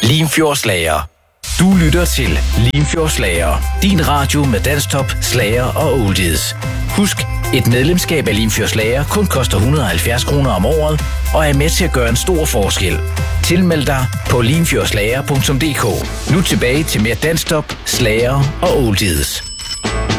Limfjordsslager. Du lytter til Limfjordsslager. Din radio med dansktop, slager og oldies. Husk, et medlemskab af Limfjordsslager kun koster 170 kroner om året og er med til at gøre en stor forskel. Tilmeld dig på limfjordslager.dk. Nu tilbage til mere dansktop, slager og oldies.